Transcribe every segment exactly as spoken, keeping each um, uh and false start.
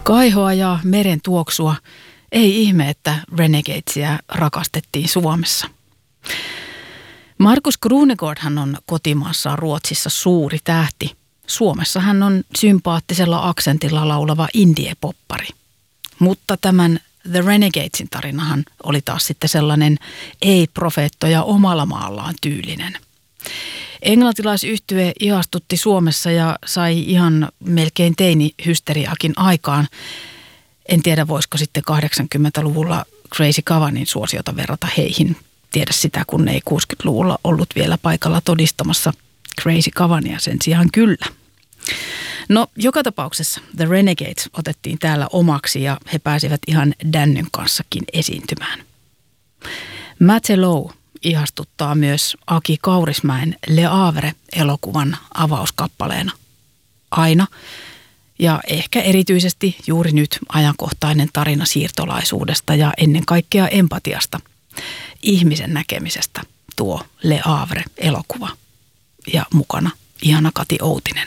Kaihoa ja meren tuoksua. Ei ihme, että Renegadesia rakastettiin Suomessa. Markus Krunegårdhan on kotimaassaan Ruotsissa suuri tähti. Suomessa hän on sympaattisella aksentilla laulava indie-poppari. Mutta tämän The Renegadesin tarinahan oli taas sitten sellainen ei-profeettoja omalla maallaan tyylinen. Englantilaisyhtye ihastutti Suomessa ja sai ihan melkein teini-hysteriaakin aikaan. En tiedä, voisiko sitten kahdeksankymmentäluvulla Crazy Cavanin suosiota verrata heihin. Tiedä sitä, kun ei kuusikymmentäluvulla ollut vielä paikalla todistamassa Crazy Cavania, sen sijaan kyllä. No, joka tapauksessa The Renegades otettiin täällä omaksi ja he pääsivät ihan Dannyn kanssakin esiintymään. Matthew ihastuttaa myös Aki Kaurismäen Le Havre-elokuvan avauskappaleena. Aina ja ehkä erityisesti juuri nyt ajankohtainen tarina siirtolaisuudesta ja ennen kaikkea empatiasta, ihmisen näkemisestä tuo Le Havre-elokuva ja mukana ihana Kati Outinen.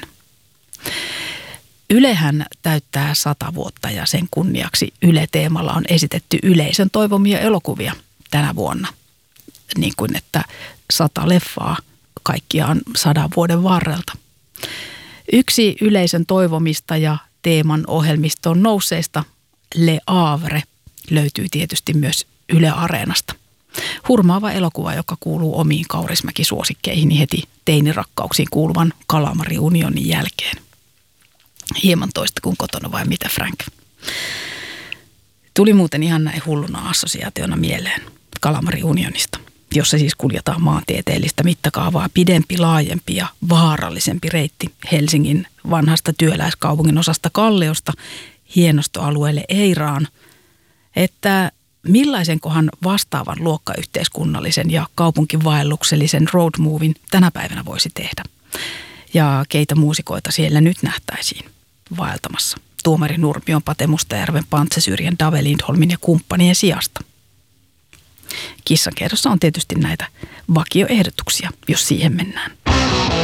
Ylehän täyttää sata vuotta ja sen kunniaksi Yle-teemalla on esitetty yleisön toivomia elokuvia tänä vuonna. Niin kuin että sata leffaa kaikkiaan sadan vuoden varrelta. Yksi yleisön toivomista ja teeman ohjelmistoon nousseista, Le Havre, löytyy tietysti myös Yle Areenasta. Hurmaava elokuva, joka kuuluu omiin Kaurismäki-suosikkeihin heti teinirakkauksiin kuuluvan Kalamari-unionin jälkeen. Hieman toista kuin kotona vai mitä, Frank? Tuli muuten ihan näin hulluna assosiaationa mieleen Kalamari-unionista, jossa siis kuljetaan maantieteellistä mittakaavaa pidempi, laajempi ja vaarallisempi reitti Helsingin vanhasta työläiskaupungin osasta Kalliosta hienostoalueelle Eiraan, että millaisenkohan vastaavan luokkayhteiskunnallisen ja kaupunkivaelluksellisen roadmovin tänä päivänä voisi tehdä. Ja keitä muusikoita siellä nyt nähtäisiin vaeltamassa Tuomari Nurmion, Pate Mustajärven, Pantse Syrjän, Dave Lindholmin ja kumppanien sijasta. Kissankerrossa on tietysti näitä vakioehdotuksia, jos siihen mennään.